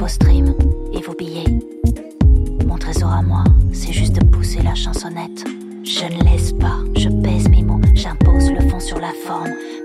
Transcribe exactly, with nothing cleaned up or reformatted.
vos streams et vos billets. Mon trésor à moi, c'est juste de pousser la chansonnette. Je ne laisse pas, je